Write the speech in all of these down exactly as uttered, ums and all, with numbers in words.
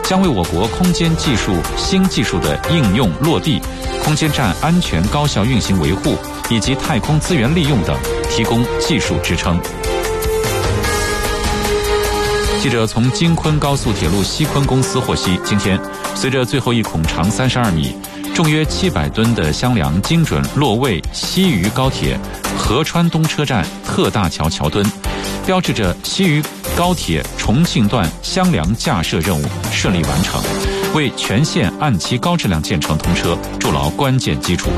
将为我国空间技术新技术的应用落地、空间站安全高效运行维护以及太空资源利用等提供技术支撑。记者从京昆高速铁路西昆公司获悉，今天随着最后一孔长三十二米、重约七百吨的箱梁精准落位西渝高铁合川东车站特大桥桥墩，标志着西渝高铁重庆段箱梁架设任务顺利完成，为全线按期高质量建成通车筑牢关键基础。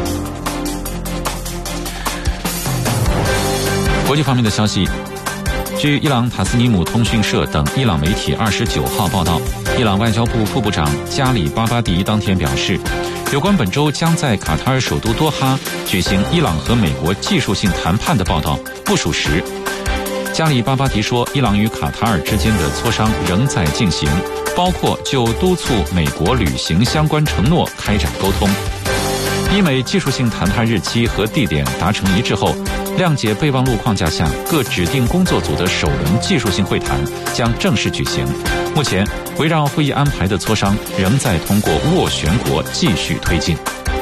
国际方面的消息，据伊朗塔斯尼姆通讯社等伊朗媒体二十九号报道，伊朗外交部副部长加里巴巴迪当天表示，有关本周将在卡塔尔首都多哈举行伊朗和美国技术性谈判的报道不属实。加里巴巴迪说，伊朗与卡塔尔之间的磋商仍在进行，包括就督促美国履行相关承诺开展沟通。伊美技术性谈判日期和地点达成一致后，谅解备忘录框架下各指定工作组的首轮技术性会谈将正式举行。目前围绕会议安排的磋商仍在通过斡旋国继续推进。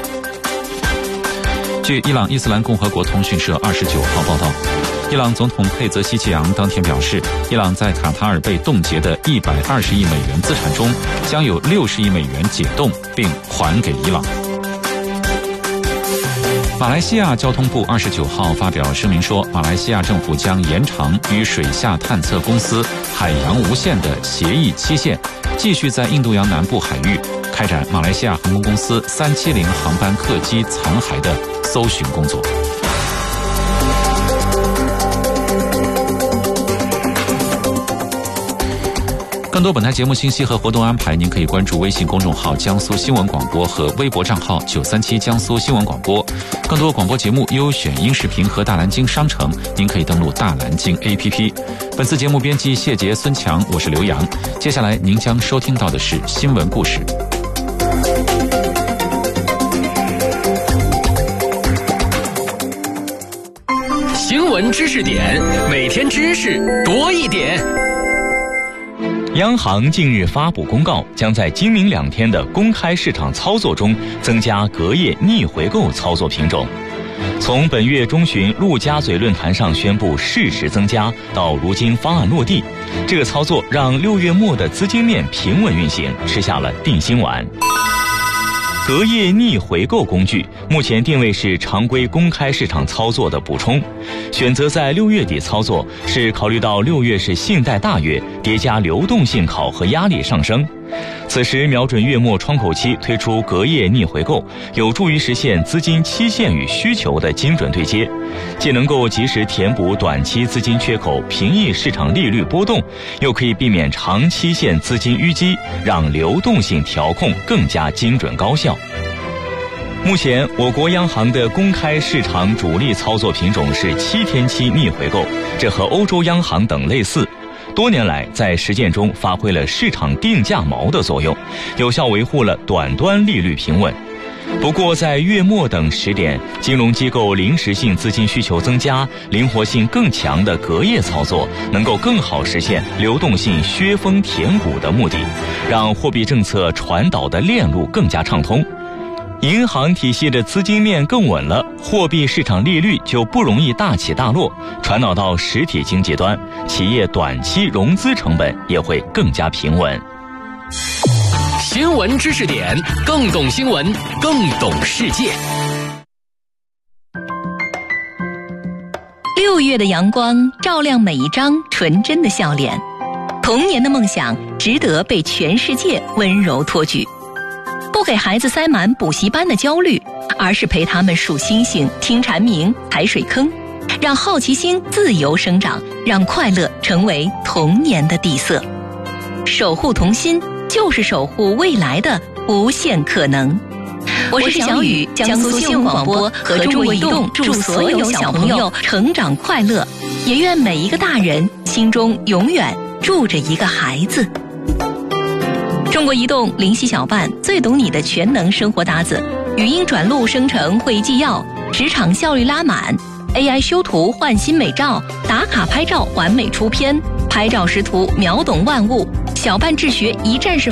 据伊朗伊斯兰共和国通讯社二十九号报道，伊朗总统佩泽希奇扬当天表示，伊朗在卡塔尔被冻结的一百二十亿美元资产中，将有六十亿美元解冻并还给伊朗。马来西亚交通部二十九号发表声明说，马来西亚政府将延长与水下探测公司海洋无限的协议期限，继续在印度洋南部海域开展马来西亚航空公司三七零航班客机残骸的搜寻工作。更多本台节目信息和活动安排，您可以关注微信公众号江苏新闻广播和微博账号九三七江苏新闻广播。更多广播节目优选音视频和大蓝鲸商城，您可以登录大蓝鲸 A P P。 本次节目编辑谢杰、孙强，我是刘洋。接下来您将收听到的是新闻故事。 新闻知识点，每天知识多一点。 央行近日发布公告，将在今明两天的公开市场操作中增加隔夜逆回购操作品种。从本月中旬陆家嘴论坛上宣布适时增加，到如今方案落地，这个操作让六月末的资金面平稳运行吃下了定心丸。隔夜逆回购工具目前定位是常规公开市场操作的补充，选择在六月底操作，是考虑到六月是信贷大月，叠加流动性考核压力上升。此时瞄准月末窗口期推出隔夜逆回购，有助于实现资金期限与需求的精准对接，既能够及时填补短期资金缺口，平抑市场利率波动，又可以避免长期限资金淤积，让流动性调控更加精准高效。目前我国央行的公开市场主力操作品种是七天期逆回购，这和欧洲央行等类似，多年来在实践中发挥了市场定价锚的作用，有效维护了短端利率平稳。不过在月末等时点，金融机构临时性资金需求增加，灵活性更强的隔夜操作能够更好实现流动性削峰填谷的目的，让货币政策传导的链路更加畅通。银行体系的资金面更稳了，货币市场利率就不容易大起大落，传导到实体经济端，企业短期融资成本也会更加平稳。 新闻知识点，更懂新闻，更懂世界。 六月的阳光照亮每一张纯真的笑脸，童年的梦想值得被全世界温柔托举。不给孩子塞满补习班的焦虑，而是陪他们数星星、听蝉鸣、排水坑，让好奇心自由生长，让快乐成为童年的底色。守护童心，就是守护未来的无限可能。我是小雨，江苏新闻广播和中国移动祝所有小朋友成长快乐，也愿每一个大人心中永远住着一个孩子。中国移动灵犀小办，最懂你的全能生活搭子，语音转录生成会议纪要，职场效率拉满， A I 修图焕新美照，打卡拍照完美出片，拍照识图秒懂万物，小办治学一站式